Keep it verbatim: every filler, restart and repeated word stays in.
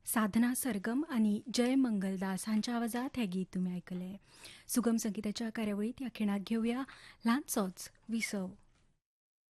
साधना सरगम आणि जय मंगलदास हांच्या आवाजात हे गीत तुम्ही ऐकले. सुगम संगीताच्या कार्यावळीत या खिणाक घेऊया ल्हानसोच विसव.